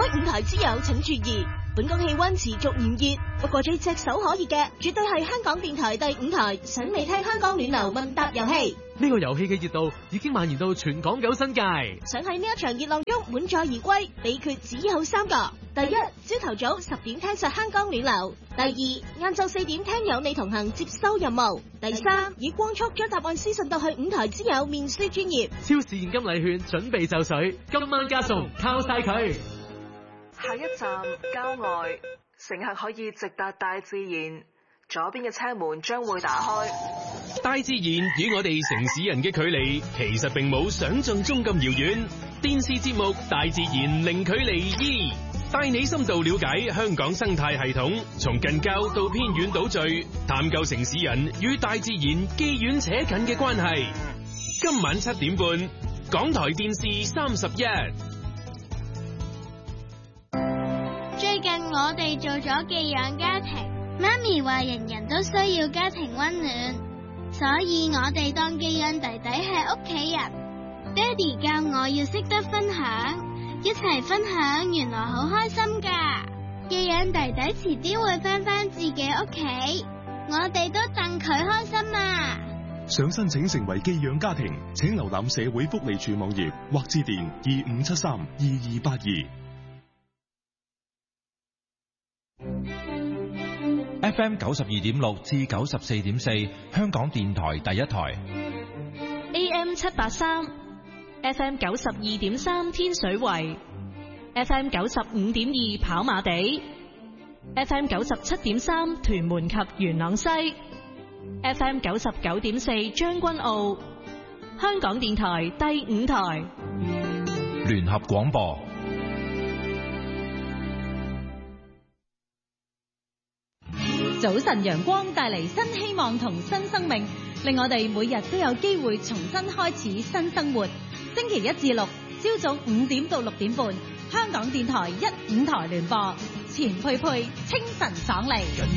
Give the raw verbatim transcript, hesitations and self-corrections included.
五台之友請注意，本港氣溫持續炎熱，不過最炙手可熱嘅絕對係香港電台第五台想未聽香港暖流問答遊戲。 呢個遊戲嘅熱度已經蔓延到全港九新界。 想喺呢一場熱浪中滿載而歸，秘訣只有三個：第一，朝頭早十點聽實香港暖流；第二，晏晝四點聽有你同行接收任務；第三，以光速將答案私信到去五台之友面書專頁。 超市現金禮券準備就緒，今晚加送，靠晒佢。 下一站郊外，乘客可以直達大自然，左邊嘅車門將會打開。 大自然與我哋城市人嘅距離其實並冇想象中咁遙遠。電視節目《大自然零距離二》帶你深度了解香港生態系統，從近郊到偏遠島嶼，探究城市人與大自然既遠且近嘅關係。今晚七點半，港台電視三十一。 最近我哋做咗寄養家庭，媽咪話人人都需要家庭溫暖，所以我哋當寄養弟弟係屋企人。爹哋教我要識得分享，一齊分享原來好開心噶。寄養弟弟遲啲會返返自己屋企，我哋都戥佢開心啊！ 想申請成為寄養家庭，請瀏覽社會福利署網頁或致電二五七三二二八二。 F M 九十二點六至九十四點四，香港電台第一台。 A M 七八三，F M 九十二點三天水圍，F M 九十五點二跑馬地，F M 九十七點三屯門及元朗西，F M 九十九點四將軍澳，香港電台第五台聯合廣播。 早晨陽光帶嚟新希望同新生命，令我哋每日都有機會重新開始新生活。星期一至六朝早五點到六點半，香港電台一五台聯播，錢佩佩清晨爽利。